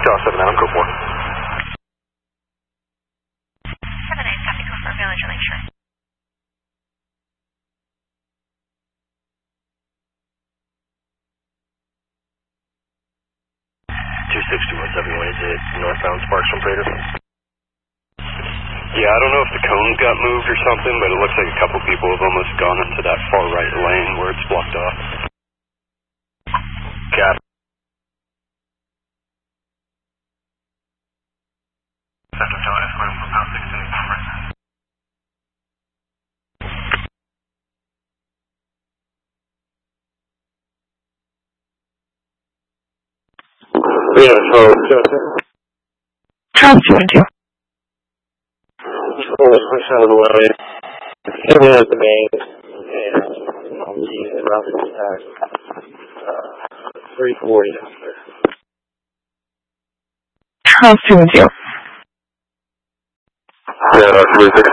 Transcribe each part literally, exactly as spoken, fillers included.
Utah seven nine, go for it. seven eight, copy, go for Village Lakeshore. two six two one seven one, is it northbound Sparks from Prater? Yeah, I don't know if the cones got moved or something, but it looks like a couple people have almost gone into that far right lane where it's blocked off. Cap. Central Tower, escorting from pound sixteen, right. Yeah, so, Joseph. Charles two one two. Pull this push out of the way. Hit me at the main. And I'll be around the attack. Uh, three forty after. Charles two one two. Yeah, that's music.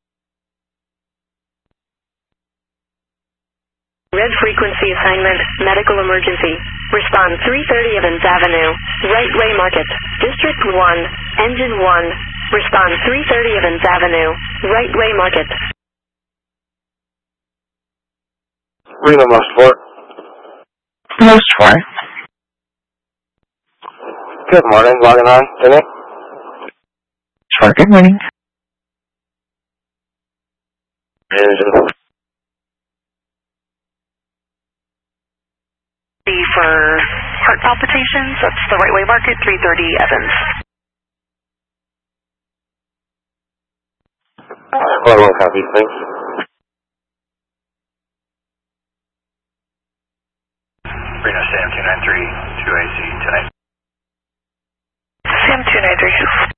Red frequency assignment, medical emergency. Respond three thirty Evans Avenue, right way market. District one, engine one. Respond three thirty Evans Avenue, right way market. Reno, most four. Most four. Good morning, logging on. Jimmy? Sure, good morning. Engine. For heart palpitations, that's the right way market, three thirty Evans. One one copy, thanks. Reno, Sam two nine three, two A C tonight. Sam two nine three.